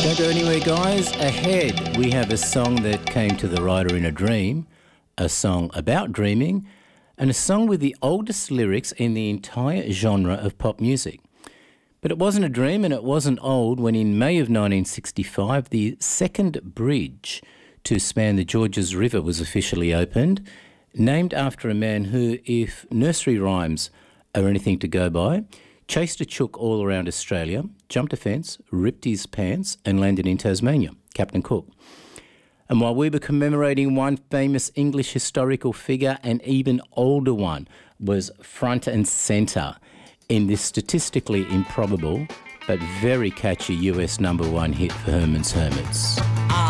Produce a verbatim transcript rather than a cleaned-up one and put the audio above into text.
Don't go anywhere, guys. Ahead, we have a song that came to the writer in a dream, a song about dreaming, and a song with the oldest lyrics in the entire genre of pop music. But it wasn't a dream and it wasn't old when in May of nineteen sixty-five, the second bridge to span the Georges River was officially opened, named after a man who, if nursery rhymes are anything to go by, chased a chook all around Australia, jumped a fence, ripped his pants and landed in Tasmania, Captain Cook. And while we were commemorating one famous English historical figure, an even older one was front and centre in this statistically improbable but very catchy U S number one hit for Herman's Hermits.